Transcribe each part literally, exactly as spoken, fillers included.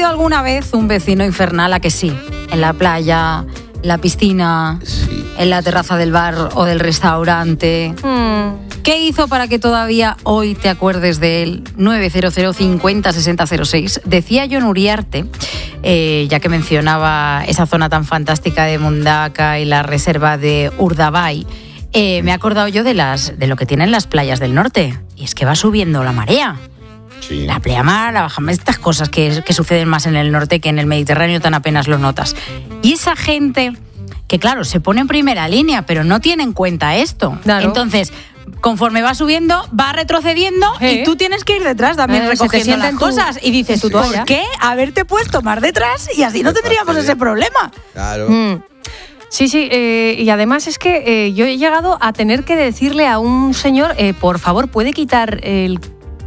habido alguna vez un vecino infernal a que sí? En la playa, en la piscina, sí. En la terraza del bar o del restaurante. Hmm. ¿Qué hizo para que todavía hoy te acuerdes de él? nueve cero cero cincuenta sesenta cero seis. Decía Jon Uriarte, eh, ya que mencionaba esa zona tan fantástica de Mundaka y la reserva de Urdaibai, eh, me he acordado yo de, las, de lo que tienen las playas del norte. Y es que va subiendo la marea. Sí. La pleamar, la bajamar, estas cosas que, que suceden más en el norte que en el Mediterráneo tan apenas lo notas. Y esa gente que, claro, se pone en primera línea, pero no tiene en cuenta esto. Claro. Entonces, conforme va subiendo, va retrocediendo ¿Eh? y tú tienes que ir detrás también eh, recogiendo las cosas. Y dices, ¿tú por qué haberte puesto más detrás? Y así no tendríamos ese problema. Claro. Mm. Sí, sí, eh, y además es que eh, yo he llegado a tener que decirle a un señor, eh, por favor, ¿puede quitar el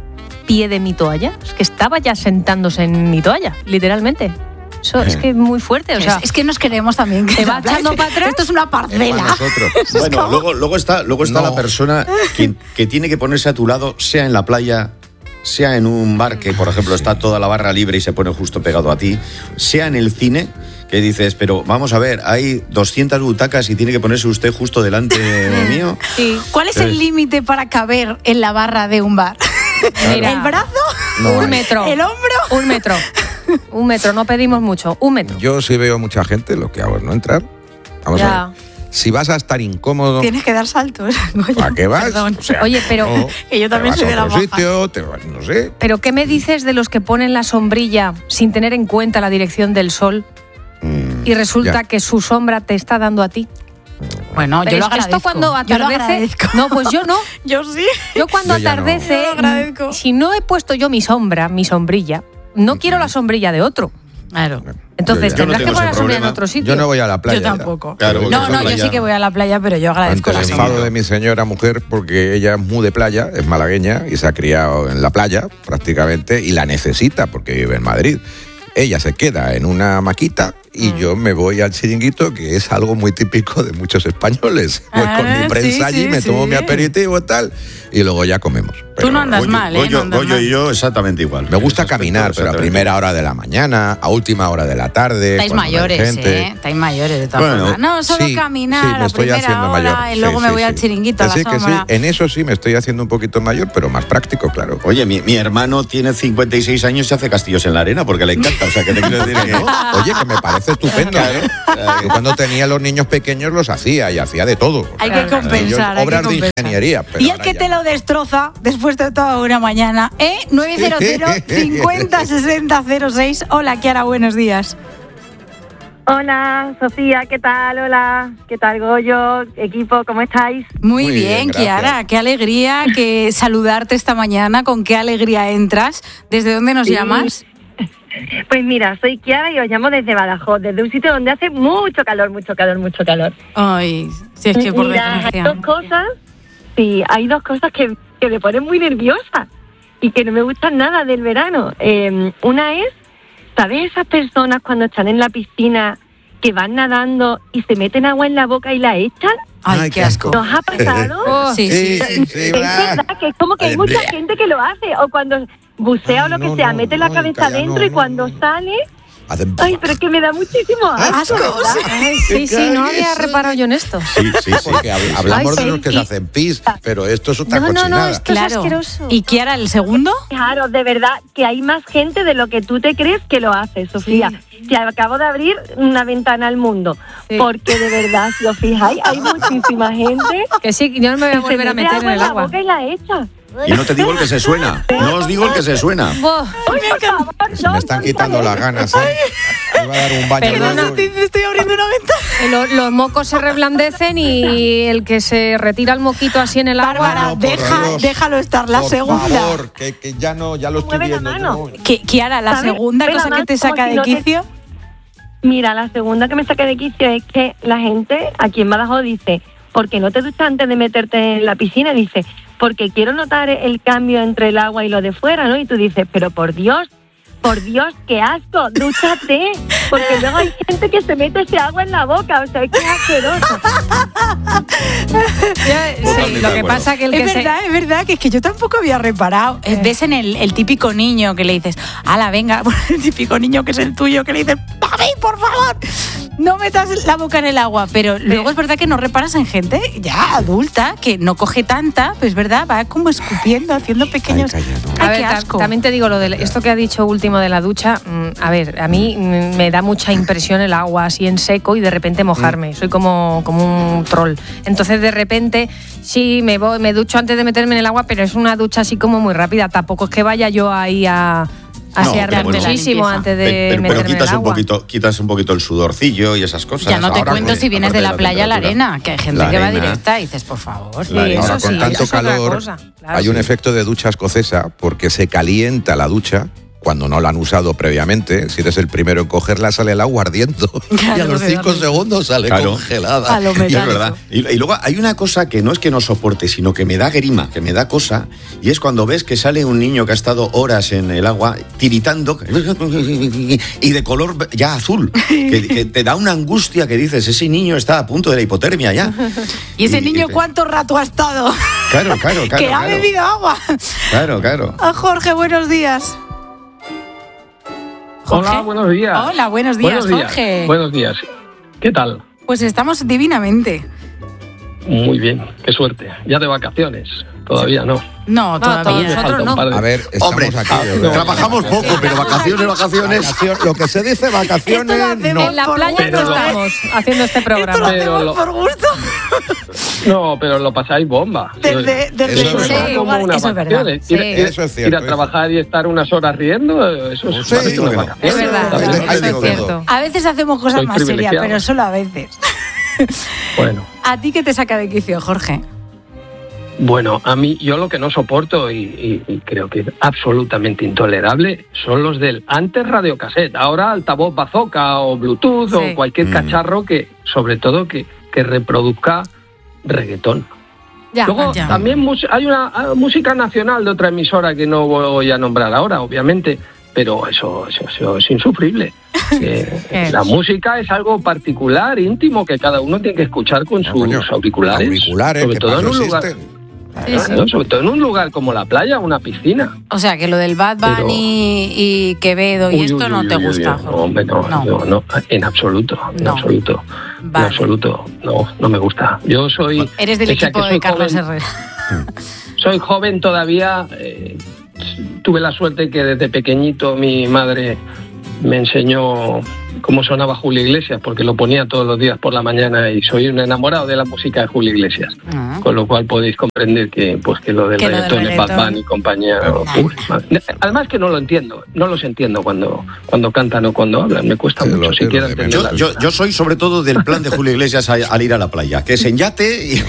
pie de mi toalla? Es que estaba ya sentándose en mi toalla, literalmente. Eso es que es muy fuerte, o sea, es, es que nos queremos también que te va echando para atrás. Esto es una parcela. Es bueno, como... luego, luego está, luego está no. la persona que, que tiene que ponerse a tu lado, sea en la playa, sea en un bar que, por ejemplo, está toda la barra libre y se pone justo pegado a ti, sea en el cine, que dices, pero vamos a ver, hay doscientas butacas y tiene que ponerse usted justo delante mío. Sí. ¿Cuál es el límite para caber en la barra de un bar? Mira, ¿el brazo? No, un metro. ¿El hombro? Un metro. Un metro, no pedimos mucho, un metro. Yo sí veo mucha gente, lo que hago es no entrar. Vamos ya. a ver. Si vas a estar incómodo... Tienes que dar saltos. ¿A qué vas? O sea, Oye, pero... No, que yo también soy de la baja. Sitio, te vas, no sé. Pero ¿qué me dices de los que ponen la sombrilla sin tener en cuenta la dirección del sol mm, y resulta ya. que su sombra te está dando a ti? Bueno, pero yo lo agradezco. Esto cuando atardece... No, pues yo no. Yo sí. Yo cuando yo atardece, no. si no he puesto yo mi sombra, mi sombrilla, no mm-hmm. quiero la sombrilla de otro. Claro. Entonces yo tendrás no que poner la sombrilla en problema. otro sitio. Yo no voy a la playa. Yo tampoco. Claro, no, no, yo sí que voy a la playa, pero yo agradezco Ante la el sombrilla. enfado de mi señora mujer, porque ella es muy de playa, es malagueña y se ha criado en la playa prácticamente y la necesita porque vive en Madrid. Ella se queda en una maquita y mm. yo me voy al chiringuito, que es algo muy típico de muchos españoles. Voy ah, con mi prensa sí, allí, sí, me tomo sí. mi aperitivo y tal, y luego ya comemos. Pero Tú no andas Goyo, mal, ¿eh? Goyo, no andas Goyo mal. y yo exactamente igual. Me gusta caminar, pero a primera hora de la mañana, a última hora de la tarde. Estáis mayores, ¿eh? Estáis mayores de todas bueno, formas. No, solo sí, caminar sí, me a estoy primera hora mayor. y luego sí, me sí, voy sí. al chiringuito Así a la que sombra. Sí, en eso sí me estoy haciendo un poquito mayor, pero más práctico, claro. Oye, mi, mi hermano tiene cincuenta y seis años y hace castillos en la arena porque le encanta. O sea, que te quiero decir que... Oye, que me parece estupendo. Claro. Yo cuando tenía los niños pequeños los hacía y hacía de todo. Hay que compensar. Yo, obras hay que de compensar. ingeniería. Pero y el que te no. lo destroza después de toda una mañana, ¿eh? nueve cero cero cincuenta sesenta cero seis. Hola, Kiara, buenos días. Hola, Sofía, ¿qué tal? Hola, ¿qué tal, Goyo? Equipo, ¿cómo estáis? Muy, Muy bien, bien Kiara, qué alegría que saludarte esta mañana, con qué alegría entras. ¿Desde dónde nos sí. llamas? Pues mira, soy Kiara y os llamo desde Badajoz, desde un sitio donde hace mucho calor, mucho calor, mucho calor. Ay, si es que por mira, desgracia. hay dos cosas, sí, hay dos cosas que, que me ponen muy nerviosa y que no me gustan nada del verano. Eh, una es, ¿sabes esas personas cuando están en la piscina que van nadando y se meten agua en la boca y la echan? Ay, Ay qué asco. ¿Nos ha pasado? Oh, sí, sí, sí. sí, sí es verdad que es como que hay mucha gente que lo hace, o cuando bucea Ay, o lo que no, sea, no, mete no, la cabeza calla, adentro no, y cuando no. sale... Hacen... Ay, pero es que me da muchísimo asco. Ay, sí, sí, no había reparado yo en esto. Sí, sí, sí, que hablamos Ay, de los que sí. se hacen pis, pero esto es otra No, no, cochinada. no, esto Claro. es asqueroso. ¿Y Kiara, el segundo? Claro, de verdad que hay más gente de lo que tú te crees que lo hace, Sofía. Sí. Que acabo de abrir una ventana al mundo. Sí. Porque de verdad, si os fijáis, hay muchísima gente Que sí, yo no me voy a que se volver a mete meter en agua el la agua. boca y la echa. Y no te digo el que se suena. No os digo el que se suena. Buah. Ay, por favor, Se no, me están no, quitando no, las ganas, ¿eh? Me va a dar un baño Perdona. luego. Estoy, estoy abriendo una ventana. Eh, lo- los mocos se reblandecen y el que se retira el moquito así en el agua... Bárbara, No, por deja, Dios. déjalo estar. La Por segunda. favor, que, que ya no, ya lo estoy Mueve la viendo. mano. yo. Ki- Kiara, la ¿Sabes? segunda Pero cosa que además, te como saca si de no te- quicio. Mira, la segunda que me saca de quicio es que la gente aquí en Badajoz dice, ¿por qué no te duchas antes de meterte en la piscina? Dice, porque quiero notar el cambio entre el agua y lo de fuera, ¿no? Y tú dices, pero por Dios, por Dios, qué asco, dúchate. Porque luego hay gente que se mete ese agua en la boca, o sea, es que es asqueroso. Sí, lo que pasa que el que es se... verdad, es verdad, que es que yo tampoco había reparado. Eh. Ves en el, el típico niño que le dices, ala, venga, el típico niño que es el tuyo, que le dices, ¡papi, por favor! No metas la boca en el agua, pero luego es verdad que no reparas en gente ya adulta, que no coge tanta, pues es verdad, va como escupiendo, haciendo pequeños... Ay, calla, no. A Ay, ver, qué asco. también te digo lo de esto que ha dicho último de la ducha. A ver, a mí me da mucha impresión el agua así en seco y de repente mojarme. Soy como, como un troll. Entonces de repente sí me voy, me ducho antes de meterme en el agua, pero es una ducha así como muy rápida. Tampoco es que vaya yo ahí a asearme No, pero bueno. muchísimo antes de Pero, pero meterme en quitas el un agua. poquito, quitas un poquito el sudorcillo y esas cosas. Ya no te Ahora cuento con- si vienes de aparte la playa a la temperatura. arena, que hay gente La que va arena. directa y dices, por favor. La arena. Ahora, Eso con sí, tanto eso es otra calor, cosa, claro. hay un efecto de ducha escocesa porque se calienta la ducha cuando no la han usado previamente. Si eres el primero en cogerla, sale el agua ardiendo. Claro, y a los que cinco da- segundos sale Claro. congelada. A lo Y es metálico. verdad. Y, y luego hay una cosa que no es que no soporte, sino que me da grima, que me da cosa, y es cuando ves que sale un niño que ha estado horas en el agua tiritando y de color ya azul, que, que te da una angustia que dices, ese niño está a punto de la hipotermia ya. ¿Y ese niño te- cuánto rato ha estado? Claro, claro, claro. que ha claro. bebido agua. Claro, claro. Ah, Jorge, buenos días. Hola, Jorge. buenos días. Hola, buenos días, buenos días. Jorge. Buenos días. ¿Qué tal? Pues estamos divinamente. Muy bien, qué suerte. Ya de vacaciones. Todavía no. No, todavía. todavía. Me falta Nosotros un no. par de- A ver, estamos Hombre, aquí. ah, de verdad. trabajamos poco, pero vacaciones, vacaciones. Vacación- lo que se dice Esto lo vacaciones, hacemos no. En la por playa Pero no lo- estamos haciendo este Esto lo programa. Pero hacemos lo- por gusto. No, pero lo pasáis bomba. Desde, desde Eso es nuestro verdad. como lugar. unas Eso es verdad. vacaciones. Ir, Sí. ir- Eso es cierto, ir a eso. trabajar y estar unas horas riendo, eso es Sí, parece ¿cómo unas que no? vacaciones. Es verdad, También eso te es digo que no. cierto. A veces hacemos cosas Soy más serias, privilegiado. pero solo a veces. Bueno. ¿A ti qué te saca de quicio, Jorge? Bueno, a mí, yo lo que no soporto y, y- y creo que es absolutamente intolerable son los del antes radiocassette, ahora altavoz bazooka o Bluetooth Sí. o cualquier Mm. cacharro que, sobre todo, que, que reproduzca reggaetón. Ya, Luego, ya. también mus- hay una ah, música nacional de otra emisora que no voy a nombrar ahora, obviamente, pero eso, eso, eso es insufrible. Eh, Eh. la música es algo particular, íntimo, que cada uno tiene que escuchar con No, sus coño, auriculares. auriculares, sobre que todo para en un eso lugar. existen. Sí, sí. Claro, sobre todo en un lugar como la playa, una piscina. O sea, que lo del Bad Pero- Bunny y Quevedo y Uy, esto uy, no uy, te uy, gusta, uy, Jorge. No, hombre, no, No. no, no, en absoluto, en No. absoluto, Vale. en absoluto, no, no me gusta. Yo soy, Eres del pese a equipo que de soy Carlos joven, Herrera. soy joven todavía. eh, tuve la suerte que desde pequeñito mi madre me enseñó cómo sonaba Julio Iglesias, porque lo ponía todos los días por la mañana y soy un enamorado de la música de Julio Iglesias. Ah. Con lo cual podéis comprender que pues que lo del Que lo del reggaetón es Bad reggaetón. Bunny y compañía. Uy, madre. Además que no lo entiendo, no los entiendo cuando, cuando cantan o cuando hablan, me cuesta Sí, mucho lo- siquiera lo de entender. Yo, la yo, letra. yo soy sobre todo del plan de Julio Iglesias a- al ir a la playa, que es en yate y,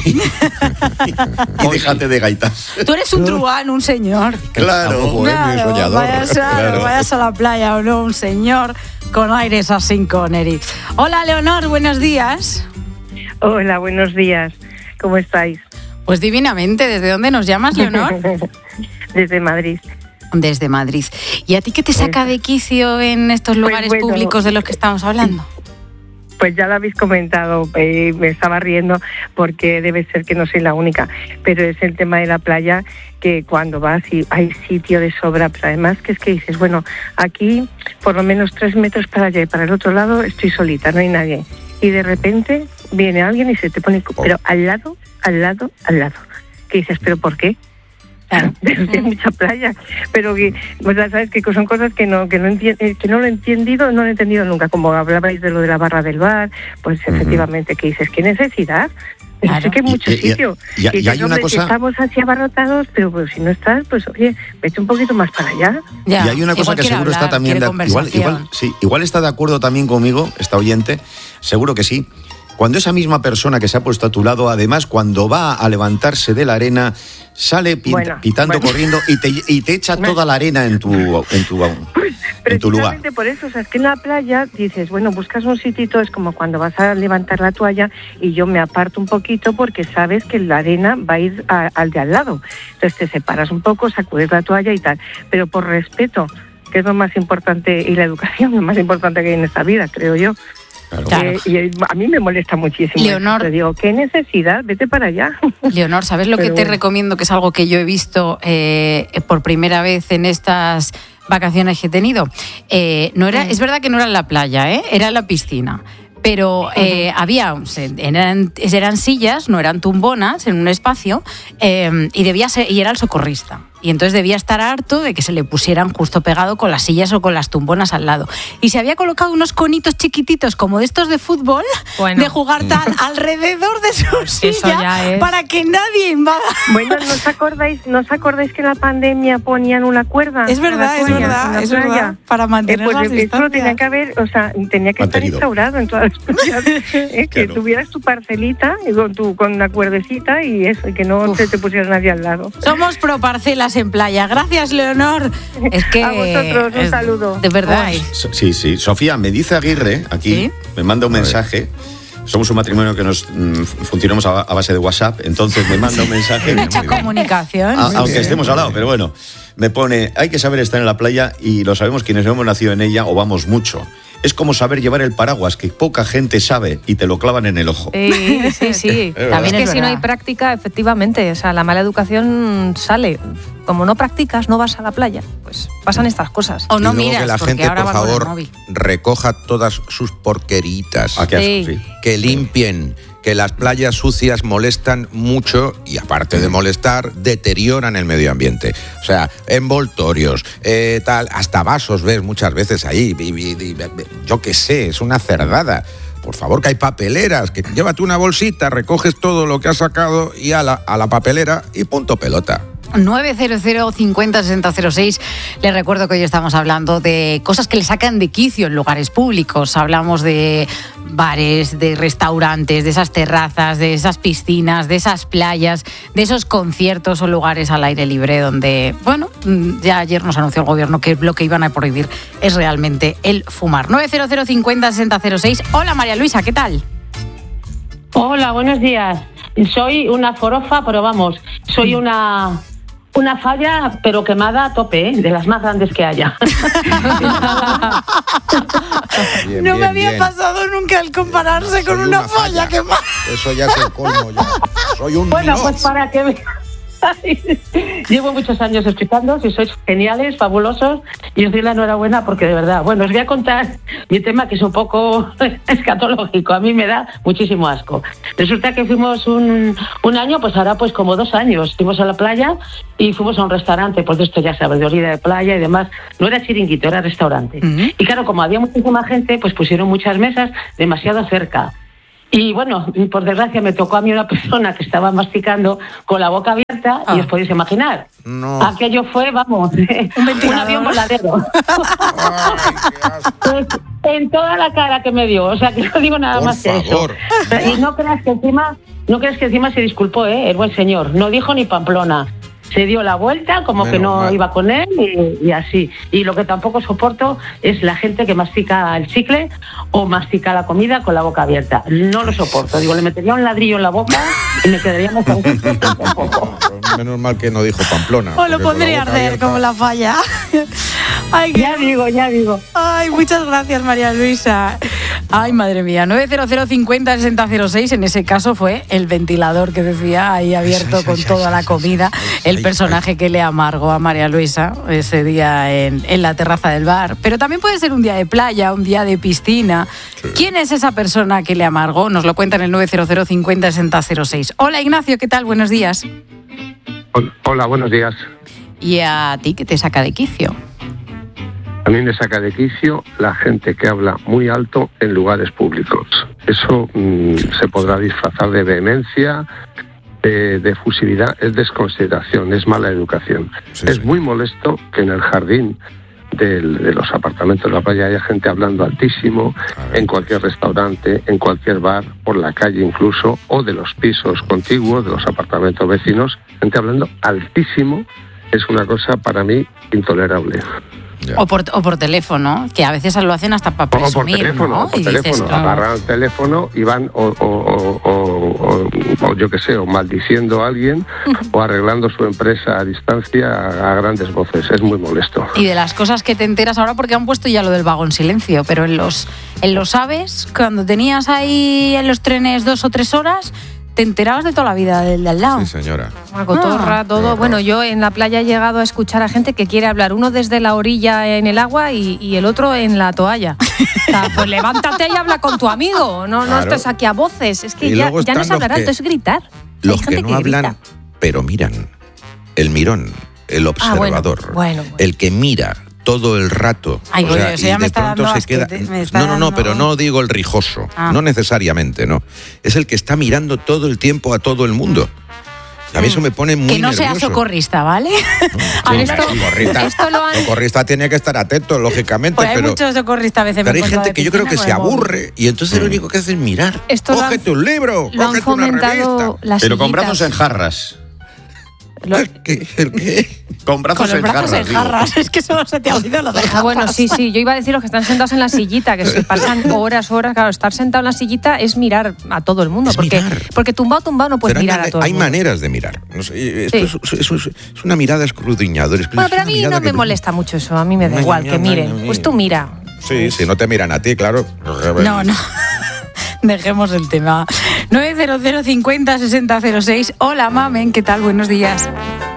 y déjate de gaitas. Tú eres un truán, un señor. Claro. Algo bohemio y Claro, soñador. vayas, a- Claro. vayas a la playa o no, un señor con aires así con Eric. Hola, Leonor, buenos días. Hola, buenos días. ¿Cómo estáis? Pues divinamente. ¿Desde dónde nos llamas, Leonor? Desde Madrid. Desde Madrid. ¿Y a ti qué te saca de quicio en estos lugares bueno, públicos de los que estamos hablando? Pues ya lo habéis comentado, eh, me estaba riendo porque debe ser que no soy la única, pero es el tema de la playa, que cuando vas y hay sitio de sobra, pero además que es que dices, bueno, aquí por lo menos tres metros para allá y para el otro lado estoy solita, no hay nadie. Y de repente viene alguien y se te pone, pero al lado, al lado, al lado. Que dices, ¿pero por qué? Claro, pero sí hay mucha playa, pero que, pues ya sabes que son cosas que no que no enti- eh, que no lo he entendido, no lo he entendido nunca. Como hablabais de lo de la barra del bar, pues Ujú. efectivamente, que dices, ¿qué necesidad? Pero Claro. sé que hay mucho Y- y- sitio. y- y hay dices, una hombre, cosa- si estamos así abarrotados, pero pues, si no estás, pues oye, vete un poquito más para allá. Ya, Y hay una cosa igual que quiere seguro está hablar, también quiere de, igual, conversación. igual, sí, igual está de acuerdo también conmigo, esta oyente, seguro que sí. Cuando esa misma persona que se ha puesto a tu lado, además, cuando va a levantarse de la arena, sale pin- Bueno, pitando, bueno. corriendo y te, y te echa toda la arena en tu, en tu, en tu lugar. Precisamente por eso, o sea, es que en la playa dices, bueno, buscas un sitito, es como cuando vas a levantar la toalla y yo me aparto un poquito porque sabes que la arena va a ir a- al de al lado. Entonces te separas un poco, sacudes la toalla y tal. Pero por respeto que es lo más importante, y la educación, lo más importante que hay en esta vida, creo yo. Claro. Eh, y a mí me molesta muchísimo. Leonor, te digo, ¿qué necesidad? Vete para allá. Leonor, ¿sabes lo Pero que te bueno. recomiendo? Que es algo que yo he visto eh, por primera vez en estas vacaciones que he tenido. Eh, no era, es verdad que no era en la playa, ¿eh? Era en la piscina. Pero eh, uh-huh. había, eran, eran sillas, no eran tumbonas, en un espacio, eh, y debía ser, y era el socorrista. Y entonces debía estar harto de que se le pusieran justo pegado con las sillas o con las tumbonas al lado. Y se había colocado unos conitos chiquititos como de estos de fútbol, bueno. de jugar tal alrededor de su silla es... para que nadie invada. Bueno, ¿no os acordáis, ¿no os acordáis que en la pandemia ponían una cuerda? Es verdad, es verdad, es verdad. Para mantener eh, pues las distancias. Eso tenía que haber, o sea, tenía que Mantenido. estar instaurado en todas las playas. eh, que claro. tuvieras tu parcelita y con, tu, con una cuerdecita y eso, y que no se te pusiera nadie al lado. Somos pro parcelas en playa. Gracias, Leonor. Es que a vosotros un es, saludo. De verdad. Sí, sí. Sofía, me dice Aguirre, aquí, ¿sí? me manda un mensaje. Somos un matrimonio que nos mm, funcionamos a, a base de WhatsApp, entonces me manda un mensaje. Mucha comunicación. A, aunque bien. estemos al lado, pero bueno. Me pone, hay que saber estar en la playa y lo sabemos quienes hemos nacido en ella o vamos mucho. Es como saber llevar el paraguas, que poca gente sabe y te lo clavan en el ojo. Sí, sí, sí. es También es que si no hay práctica, efectivamente, o sea, la mala educación sale. Como no practicas, no vas a la playa, pues pasan estas cosas. O no miras, que la porque gente, ahora por favor, recoja todas sus porqueritas. ¿A qué asco, sí? Que limpien. Que las playas sucias molestan mucho y, aparte de molestar, deterioran el medio ambiente. O sea, envoltorios, eh, tal, hasta vasos ves muchas veces ahí. Y, y, y, yo qué sé, es una cerdada. Por favor, que hay papeleras, que llévate una bolsita, recoges todo lo que has sacado y a la, a la papelera y punto pelota. nueve cero cero cincuenta sesenta cero seis. Les recuerdo que hoy estamos hablando de cosas que le sacan de quicio en lugares públicos. Hablamos de bares, de restaurantes, de esas terrazas, de esas piscinas, de esas playas, de esos conciertos o lugares al aire libre donde, bueno, ya ayer nos anunció el gobierno que lo que iban a prohibir es realmente el fumar. nueve cero cero cincuenta sesenta cero seis. Hola, María Luisa, ¿qué tal? Hola, buenos días. Soy una forofa, pero vamos, soy una... Una falla, pero quemada a tope, ¿eh? De las más grandes que haya. bien, no bien, me había bien. pasado nunca el compararse con una, una falla quemada. Eso ya es el colmo, ya. Soy un Bueno, minox. pues para que me... Llevo muchos años explicando si sois geniales, fabulosos, y os doy la enhorabuena porque de verdad, bueno, os voy a contar mi tema que es un poco escatológico, a mí me da muchísimo asco. Resulta que fuimos un, un año, pues ahora pues como dos años, fuimos a la playa y fuimos a un restaurante, pues de esto ya sabes, de orilla de playa y demás, no era chiringuito, era restaurante. Uh-huh. Y claro, como había muchísima gente, pues pusieron muchas mesas demasiado cerca. Y bueno, por desgracia me tocó a mí una persona que estaba masticando con la boca abierta ah. y os podéis imaginar. No. Aquello fue, vamos, un avión voladero. Pues, en toda la cara que me dio, o sea que no digo nada por más que favor. eso. Y no creas que encima, no creas que encima se disculpó, ¿eh? El buen señor, no dijo ni Pamplona. Se dio la vuelta como Menos que no mal. iba con él y, y así. Y lo que tampoco soporto es la gente que mastica el chicle o mastica la comida con la boca abierta. No lo soporto. Digo, le metería un ladrillo en la boca y me quedaría más un poco. Menos mal que no dijo Pamplona. O lo pondría a arder abierta. Como la falla. Ay, ya que... digo, ya digo. Ay, muchas gracias, María Luisa. Ay, madre mía. nueve cero cero cincuenta sesenta cero seis. En ese caso fue el ventilador que decía ahí abierto ay, con ay, toda ay, la comida. El personaje que le amargó a María Luisa ese día en, en la terraza del bar. Pero también puede ser un día de playa, un día de piscina. Sí. ¿Quién es esa persona que le amargó? Nos lo cuenta en el nueve cero cero cincuenta sesenta cero seis. Hola, Ignacio, ¿qué tal? Buenos días. Hola, buenos días. ¿Y a ti qué te saca de quicio? A mí me saca de quicio la gente que habla muy alto en lugares públicos. Eso mmm, se podrá disfrazar de vehemencia, de, de efusividad, es desconsideración, es mala educación. Sí, es sí. muy molesto que en el jardín del, de los apartamentos de la playa haya gente hablando altísimo, en cualquier restaurante, en cualquier bar, por la calle incluso, o de los pisos contiguos, de los apartamentos vecinos, gente hablando altísimo, es una cosa para mí intolerable. O por, o por teléfono, que a veces lo hacen hasta para presumir, o por teléfono, ¿no? por teléfono, agarran el teléfono y van o, o, o, o, o, o yo qué sé, o maldiciendo a alguien o arreglando su empresa a distancia a, a grandes voces. Es muy molesto. Y de las cosas que te enteras ahora, porque han puesto ya lo del vagón silencio, pero en los, en los AVEs, cuando tenías ahí en los trenes dos o tres horas, te enterabas de toda la vida del de al lado. Sí, señora. Una cotorra, Ah. todo. Bueno, yo en la playa he llegado a escuchar a gente que quiere hablar, uno desde la orilla en el agua y, y el otro en la toalla. O sea, pues levántate y habla con tu amigo, no, no Claro. estés aquí a voces. Es que Y ya, luego ya no están es hablar los que- alto, es gritar. Los Hay gente que no que hablan, grita. pero miran. El mirón, el Ah, bueno, observador. bueno, bueno. El que mira todo el rato. Ay, O oye, sea, eso y ya me de está pronto dando se asco, queda. te- me está No, no, no, dando- pero no digo el rijoso. Ah. No necesariamente, no. Es el que está mirando todo el tiempo a todo el mundo. A mí eso me pone muy Que no seas nervioso. socorrista, ¿vale? A ver, Sí, esto- socorrista, esto lo han- socorrista tiene que estar atento, lógicamente, Pues hay pero, muchos socorristas a veces. me pero hay encuentro gente de que yo creo piscina que con se el móvil. aburre y entonces lo único que hace es mirar. Esto lo han- Cógete un libro, Lo han cógete una revista. fomentado las Pero con sillitas. brazos en jarras. ¿El qué? ¿El qué? Con brazos, Con los en, brazos jarras, en digo. jarras. Es que solo se te ha oído lo de Ah, bueno, jarras. sí, sí. Yo iba a decir los que están sentados en la sillita, que se pasan horas, horas. Claro, estar sentado en la sillita es mirar a todo el mundo. Es porque, mirar. porque tumbado, tumbado no puedes Pero hay, mirar mane- a todo el hay mundo. maneras de mirar. No sé, esto Sí. es, es- es- es una mirada escudriñadora. Es Bueno, pero a una mí mirada no me que- molesta mucho eso. A mí me da Ña, igual ña, que ña, miren. ña, Pues ña. tú mira. Sí, si no te miran a ti, claro. No, no. Dejemos el tema. nueve cero cero cincuenta sesenta cero seis. Hola, mamen, ¿qué tal? Buenos días.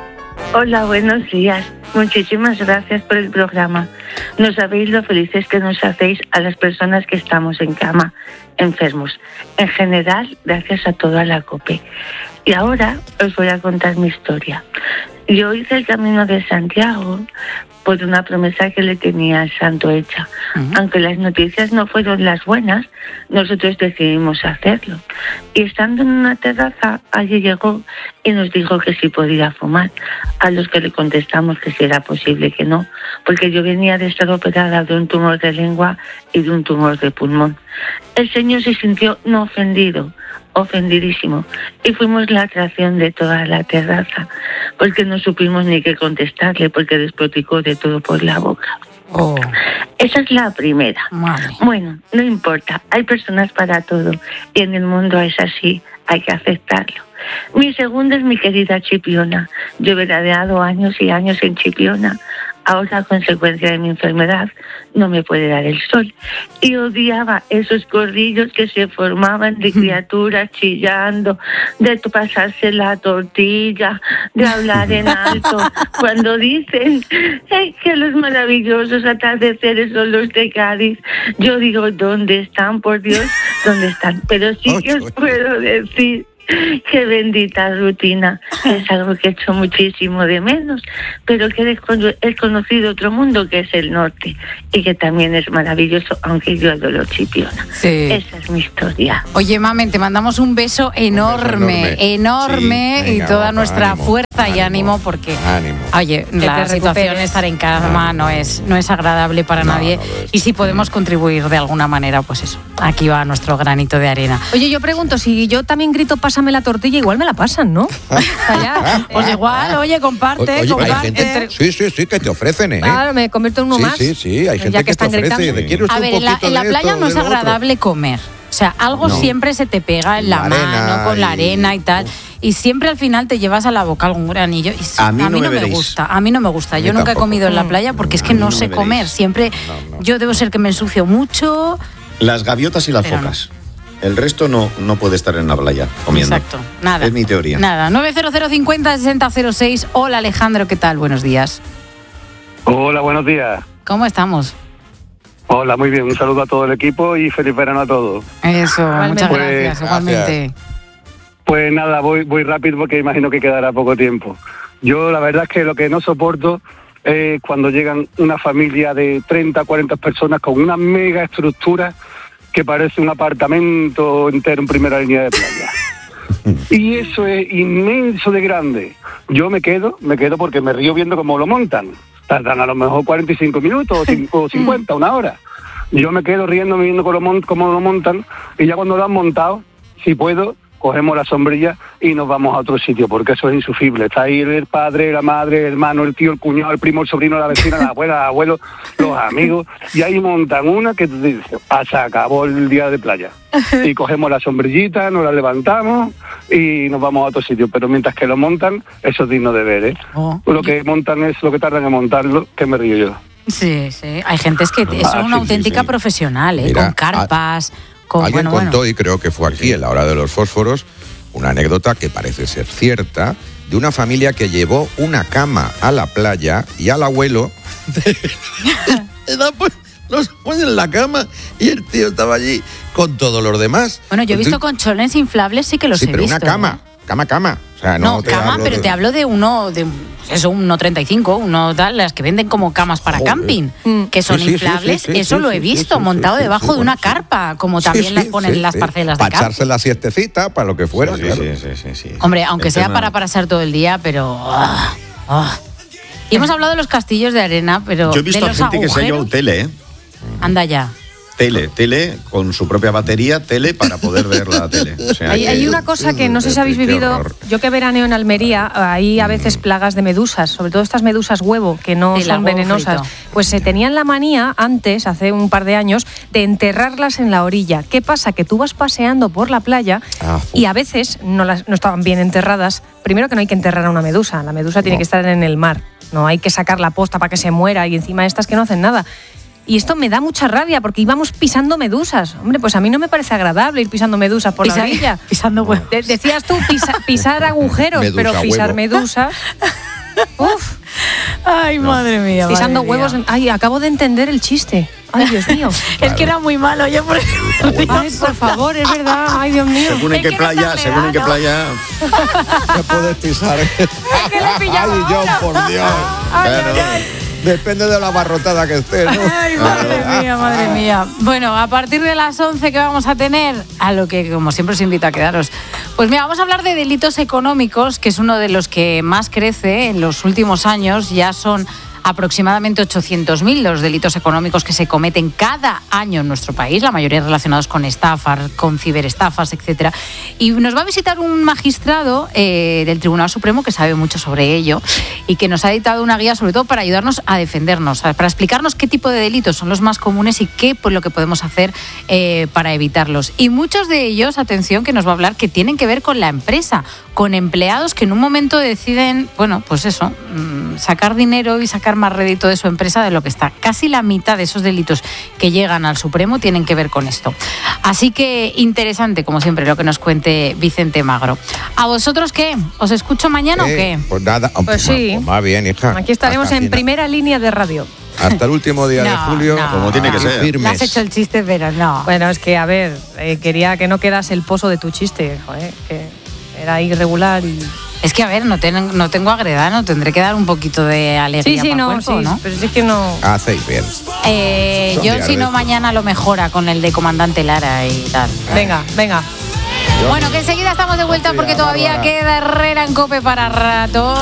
Hola, buenos días. Muchísimas gracias por el programa. No sabéis lo felices que nos hacéis a las personas que estamos en cama, enfermos. En general, gracias a toda la COPE. Y ahora os voy a contar mi historia. Yo hice el Camino de Santiago por una promesa que le tenía al santo hecha. Ujú. Aunque las noticias no fueron las buenas, nosotros decidimos hacerlo. Y estando en una terraza, allí llegó y nos dijo que sí podía fumar, a los que le contestamos que si era posible que no, porque yo venía de estar operada de un tumor de lengua y de un tumor de pulmón. El señor se sintió no ofendido, ofendidísimo, y fuimos la atracción de toda la terraza, porque no supimos ni qué contestarle, porque despoticó de todo por la boca. Oh, Esa es la primera. madre. Bueno, no importa, hay personas para todo y en el mundo es así, hay que aceptarlo. Mi segunda es mi querida Chipiona. Yo he veraneado años y años en Chipiona. Ahora, a consecuencia de mi enfermedad, no me puede dar el sol. Y odiaba esos corrillos que se formaban de criaturas chillando, de pasarse la tortilla, de hablar en alto. Cuando dicen "Ay, que los maravillosos atardeceres son los de Cádiz", yo digo, ¿dónde están, por Dios? ¿Dónde están? Pero sí que os puedo decir qué bendita rutina, que es algo que he hecho muchísimo de menos, pero que he conocido otro mundo que es el norte y que también es maravilloso, aunque yo adoro Chipiona. Sí. Esa es mi historia. Oye, mamen, te mandamos un beso enorme, enorme. enorme, Sí, venga, y toda guapa, nuestra ánimo, fuerza y ánimo, ánimo porque, ánimo. oye, te la situación recuperes. de estar en cama no es, no es agradable para No, nadie no lo es. y si podemos contribuir de alguna manera, pues eso, aquí va nuestro granito de arena. Oye, yo pregunto, si yo también grito pásame la tortilla, igual me la pasan, ¿no? O sea, ya, Pues eh, igual, oye, comparte, Oye, hay comparte. gente, sí, sí, sí, que te ofrecen, ¿eh? Claro, me convierto en uno sí, más. sí, sí, hay Ya gente que que, te están ofrece. gritando. ¿De ¿Quieres A un ver, en la, poquito en la de playa esto, no es de lo otro? agradable comer. O sea, algo No. siempre se te pega en la, La arena mano, con la y- arena y tal. Y siempre al final te llevas a la boca algún granillo. Y sí, A mí no me me veréis. gusta. A mí no me gusta. A mí Yo nunca tampoco. he comido en la playa porque es que A mí no no sé me comer. veréis. Siempre No, no. yo debo ser que me ensucio mucho. Las gaviotas y las Pero no. focas. El resto no, no puede estar en la playa comiendo. Exacto. Nada. Es mi teoría. Nada. nueve cero cero cincuenta sesenta cero seis. Hola Alejandro, ¿qué tal? Buenos días. Hola, buenos días. ¿Cómo estamos? Hola, muy bien. Un saludo a todo el equipo y feliz verano a todos. Eso, muchas Pues, gracias. gracias. Igualmente. Pues nada, voy, voy rápido porque imagino que quedará poco tiempo. Yo la verdad es que lo que no soporto es cuando llegan una familia de treinta, cuarenta personas con una mega estructura que parece un apartamento entero en primera línea de playa. Y eso es inmenso de grande. Yo me quedo, me quedo porque me río viendo cómo lo montan. Tardan a lo mejor cuarenta y cinco minutos o cin- o cincuenta, una hora. Yo me quedo riendo, viendo cómo lo, mon- cómo lo montan, y ya cuando lo han montado, si puedo, cogemos la sombrilla y nos vamos a otro sitio, porque eso es insufrible. Está ahí el padre, la madre, el hermano, el tío, el cuñado, el primo, el sobrino, la vecina, la abuela, el abuelo, los amigos, y ahí montan una que te dice, ah, se acabó el día de playa. Y cogemos la sombrillita, nos la levantamos y nos vamos a otro sitio. Pero mientras que lo montan, eso es digno de ver, ¿eh? Oh. Lo que montan es lo que tardan en montarlo, que me río yo. Sí, sí. Hay gente es que es Ah, una sí, auténtica sí, sí. profesional, ¿eh? Mira, Con carpas, con... Alguien bueno, contó, bueno. y creo que fue aquí, en la hora de los fósforos, una anécdota que parece ser cierta, de una familia que llevó una cama a la playa y al abuelo los pone en la cama y el tío estaba allí con todos los demás. Bueno, yo he visto colchones inflables, sí que los Sí, he pero visto. una cama, cama, cama. O sea, no, No, te cama, hablo pero de- te hablo de uno, de eso, un uno treinta y cinco, uno tal, las que venden como camas para Joder. camping, que son Sí, sí, sí, inflables, sí, sí, eso sí, lo he sí, visto, sí, sí, montado sí, debajo sí, de una bueno, sí. carpa, como Sí, también sí, las ponen sí, en las sí. parcelas de Para camping. echarse la siestecita, para lo que fuera, Sí, claro. sí, sí, sí, sí. Hombre, aunque El sea tema- para pasar todo el día, pero... ah, ah. Y hemos hablado de los castillos de arena, pero Yo he visto de a los gente que se ha agujeros, llevado tele, ¿eh? anda ya. Tele, tele, con su propia batería, tele para poder ver la tele. O sea, Hay, que- hay una cosa que no sé si habéis Qué vivido, horror. yo que veraneo en Almería, hay a veces plagas de medusas, sobre todo estas medusas huevo, que no Sí, la son huevo venenosas. frito. Pues se tenían la manía antes, hace un par de años, de enterrarlas en la orilla. ¿Qué pasa? Que tú vas paseando por la playa Ah, y a veces no, las, no estaban bien enterradas. Primero que no hay que enterrar a una medusa, la medusa tiene No. que estar en el mar, no hay que sacar la posta para que se muera y encima estas que no hacen nada. Y esto me da mucha rabia porque íbamos pisando medusas. Hombre, pues a mí no me parece agradable ir pisando medusas por Pisa- la orilla. pisando huevos. De- decías tú pisa- pisar agujeros, Medusa pero pisar huevo. medusas. Uf, Ay, madre mía. pisando madre huevos. mía. en- Ay, acabo de entender el chiste. Ay, Dios mío. Es que era muy malo, yo por eso. Ay, por favor, es verdad. Ay, Dios mío. Según en Es qué que no playa, tan según en qué vegano. playa. Ya puedes pisar. que le pillaba Ay, John, ahora. por Dios. Ay, Claro. ay, ay. Depende de la barrotada que esté, ¿no? Ay, madre mía, madre mía. Bueno, a partir de las once que vamos a tener, a lo que como siempre os invito a quedaros. Pues mira, vamos a hablar de delitos económicos, que es uno de los que más crece en los últimos años. Ya son aproximadamente ochocientos mil los delitos económicos que se cometen cada año en nuestro país, la mayoría relacionados con estafas, con ciberestafas, etcétera. Y nos va a visitar un magistrado eh, del Tribunal Supremo que sabe mucho sobre ello y que nos ha dictado una guía sobre todo para ayudarnos a defendernos, para explicarnos qué tipo de delitos son los más comunes y qué pues, lo que podemos hacer eh, para evitarlos. Y muchos de ellos, atención, que nos va a hablar que tienen que ver con la empresa, con empleados que en un momento deciden, bueno, pues eso, mmm, sacar dinero y sacar más rédito de su empresa de lo que está. Casi la mitad de esos delitos que llegan al Supremo tienen que ver con esto. Así que interesante, como siempre, lo que nos cuente Vicente Magro. ¿A vosotros qué? ¿Os escucho mañana Eh, o qué? Pues nada, Pues sí. pues más bien, hija. Aquí estaremos Hasta en final. primera línea de radio. Hasta el último día de No, julio. no. Como tiene que aquí ser. Le firmes. has hecho el chiste, pero no. Bueno, es que, a ver, eh, quería que no quedase el pozo de tu chiste, joder, que era irregular y... Es que, a ver, no, ten- no tengo agredano, tendré que dar un poquito de alegría Sí, sí, para el no, cuerpo, sí, ¿no? pero sí que no... Hacéis bien. Eh, Son yo, días si de no, estos. mañana lo mejora con el de Comandante Lara y tal. Venga, venga. Bueno, que enseguida estamos de vuelta porque todavía queda Herrera en Cope para rato.